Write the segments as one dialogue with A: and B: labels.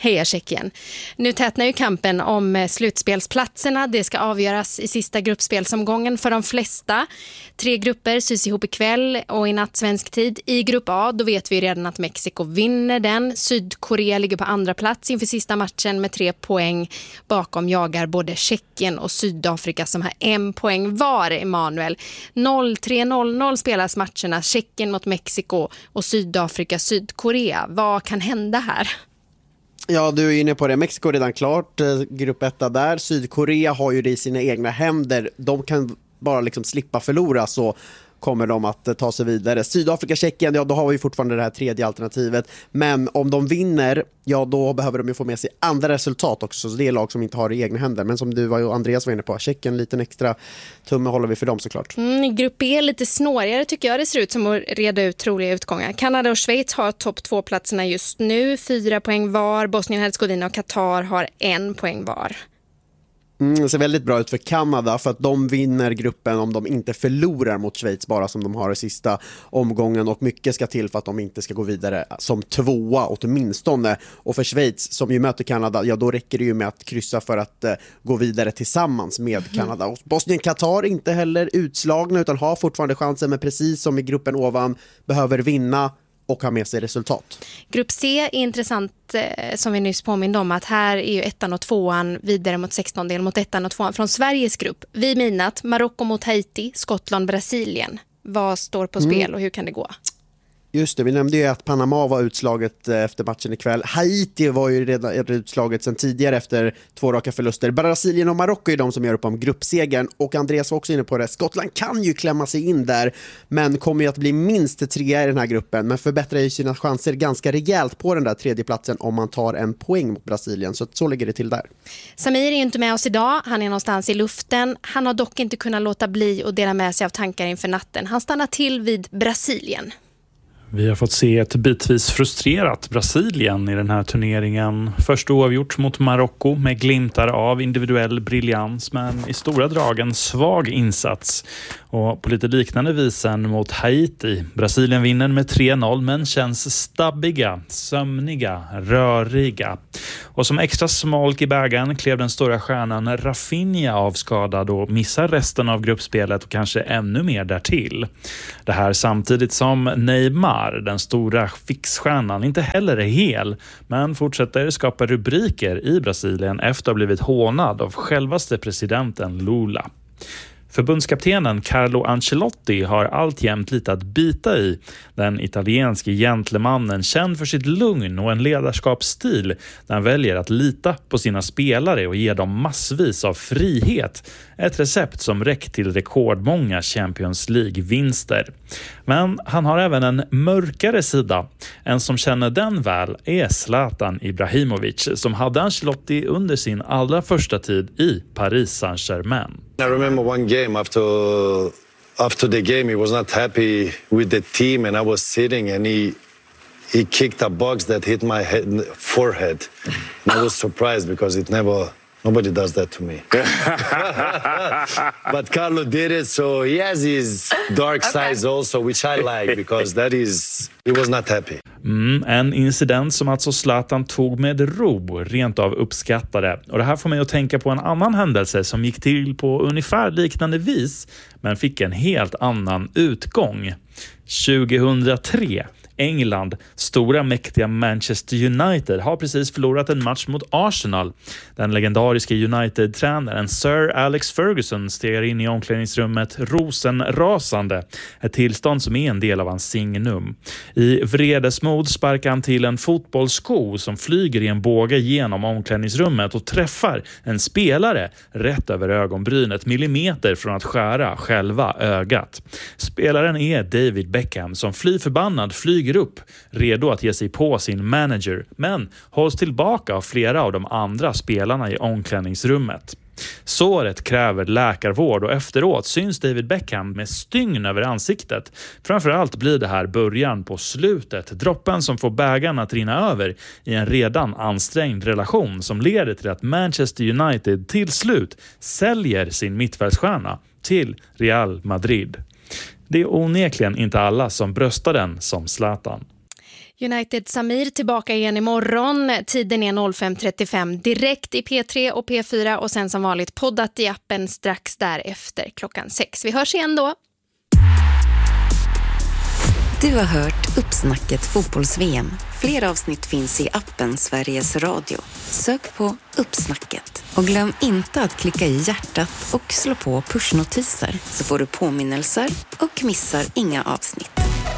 A: Heja Tjeckien. Nu tätnar ju kampen om slutspelsplatserna. Det ska avgöras i sista gruppspelsomgången för de flesta. 3 grupper sys ihop ikväll och i natt svensk tid. I grupp A, då vet vi redan att Mexiko vinner den. Sydkorea ligger på andra plats inför sista matchen med 3 poäng. Bakom jagar både Tjeckien och Sydafrika som har 1 poäng var, Emanuel. 0-3-0-0 spelas matcherna. Tjeckien mot Mexiko och Sydafrika, Sydkorea. Vad kan hända här?
B: Ja, du är inne på det. Mexiko är redan klart. Grupp 1 där. Sydkorea har ju det i sina egna händer. De kan bara liksom slippa förlora, så kommer de att ta sig vidare. Sydafrika, Tjeckien, ja, då har vi fortfarande det här tredje alternativet. Men om de vinner, ja, då behöver de ju få med sig andra resultat också. Så det är lag som inte har det i egna händer. Men som du och Andreas var inne på, Tjeckien, en liten extra tumme håller vi för dem såklart.
A: Grupp B är lite snårigare tycker jag. Det ser ut som att reda ut troliga utgångar. Kanada och Schweiz har topp 2-platserna just nu. 4 poäng var. Bosnien-Herzegovina och Qatar har 1 poäng var.
B: Det ser väldigt bra ut för Kanada, för att de vinner gruppen om de inte förlorar mot Schweiz bara som de har i sista omgången, och mycket ska till för att de inte ska gå vidare som 2:a åtminstone. Och för Schweiz som ju möter Kanada, ja, då räcker det ju med att kryssa för att gå vidare tillsammans med Kanada. Och Bosnien-Qatar inte heller utslagna utan har fortfarande chansen, men precis som i gruppen ovan behöver vinna och ha med sig resultat.
A: Grupp C är intressant, som vi nyss påminner om, att här är ju 1:an och 2:an vidare mot 16-del mot 1:an och 2:an från Sveriges grupp. Vi minat Marocko mot Haiti, Skottland, Brasilien. Vad står på spel och hur kan det gå?
B: Just det, vi nämnde ju att Panama var utslaget efter matchen ikväll. Haiti var ju redan utslaget sedan tidigare efter 2 raka förluster. Brasilien och Marocko är de som gör upp om gruppsegern. Och Andreas var också inne på det. Skottland kan ju klämma sig in där, men kommer ju att bli minst 3 i den här gruppen. Men förbättrar ju sina chanser ganska rejält på den där 3:e platsen om man tar 1 poäng mot Brasilien. Så ligger det till där.
A: Samir är ju inte med oss idag. Han är någonstans i luften. Han har dock inte kunnat låta bli att dela med sig av tankar inför natten. Han stannar till vid Brasilien.
C: Vi har fått se ett bitvis frustrerat Brasilien i den här turneringen. Först oavgjort mot Marocko med glimtar av individuell briljans, men i stora drag en svag insats. Och på lite liknande visen mot Haiti. Brasilien vinner med 3-0 men känns stabbiga, sömniga, röriga. Och som extra smolk i bägaren klev den stora stjärnan Rafinha avskadad och missar resten av gruppspelet och kanske ännu mer därtill. Det här samtidigt som Neymar, den stora fixstjärnan, inte heller är hel men fortsätter skapa rubriker i Brasilien efter att ha blivit hånad av självaste presidenten Lula. Förbundskaptenen Carlo Ancelotti har alltjämt lite att bita i. Den italienske gentlemannen, känd för sitt lugn och en ledarskapsstil där han väljer att lita på sina spelare och ge dem massvis av frihet. Ett recept som räckt till rekordmånga Champions League-vinster. Men han har även en mörkare sida. En som känner den väl är Zlatan Ibrahimovic, som hade Ancelotti under sin allra första tid i Paris Saint-Germain.
D: I remember one game after the game he was not happy with the team and I was sitting and he kicked a box that hit my forehead. And I was surprised because nobody does that to me. But Carlo did it, so he has his dark sides also, which I like because he was not happy.
C: En incident som alltså Zlatan tog med ro, rent av uppskattade. Och det här får mig att tänka på en annan händelse som gick till på ungefär liknande vis men fick en helt annan utgång. 2003. England, stora mäktiga Manchester United, har precis förlorat en match mot Arsenal. Den legendariska United-tränaren Sir Alex Ferguson stegar in i omklädningsrummet rosenrasande. Ett tillstånd som är en del av hans signum. I vredesmod sparkar han till en fotbollssko som flyger i en båge genom omklädningsrummet och träffar en spelare rätt över ögonbrynet, millimeter från att skära själva ögat. Spelaren är David Beckham som fly förbannad flyger upp, redo att ge sig på sin manager, men hålls tillbaka av flera av de andra spelarna i omklädningsrummet. Såret kräver läkarvård och efteråt syns David Beckham med stygn över ansiktet. Framförallt blir det här början på slutet, droppen som får bägaren att rinna över i en redan ansträngd relation som leder till att Manchester United till slut säljer sin mittfältsstjärna till Real Madrid. Det är onekligen inte alla som bröstar den som Zlatan.
A: United Samir tillbaka igen imorgon. Tiden är 05.35 direkt i P3 och P4 och sen som vanligt poddat i appen strax därefter klockan 6. Vi hörs igen då.
E: Du har hört Uppsnacket fotbolls-VM. Fler avsnitt finns i appen Sveriges Radio. Sök på Uppsnacket. Och glöm inte att klicka i hjärtat och slå på pushnotiser så får du påminnelser och missar inga avsnitt.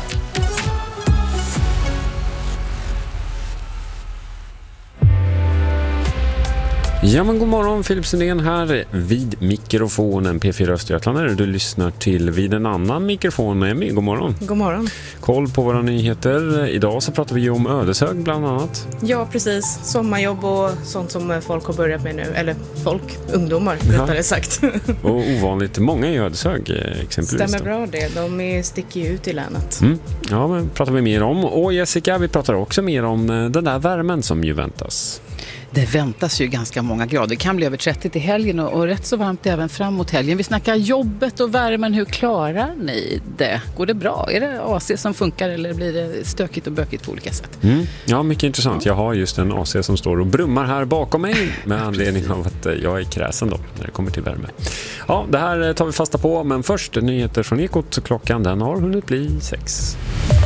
F: Ja, men god morgon, Filip Sundén här vid mikrofonen P4 Östergötland. Du lyssnar till vid en annan mikrofon. Emmy, god morgon.
G: God morgon.
F: Koll på våra nyheter. Idag så pratar vi om Ödeshög bland annat.
G: Ja, precis. Sommarjobb och sånt som folk har börjat med nu. Eller ungdomar rättare sagt.
F: Och ovanligt många i Ödeshög exempelvis.
G: Stämmer bra det. De sticker ju ut i länet.
F: Ja, men pratar vi mer om. Och Jessica, vi pratar också mer om den där värmen som ju väntas.
H: Det väntas ju ganska många grader. Det kan bli över 30 till helgen och rätt så varmt även framåt helgen. Vi snackar jobbet och värmen. Hur klarar ni det? Går det bra? Är det AC som funkar eller blir det stökigt och bökigt på olika sätt?
F: Ja, mycket intressant. Jag har just en AC som står och brummar här bakom mig med anledning av att jag är kräsen då när det kommer till värme. Ja, det här tar vi fasta på, men först nyheter från Ekot. Klockan den har hunnit bli 6.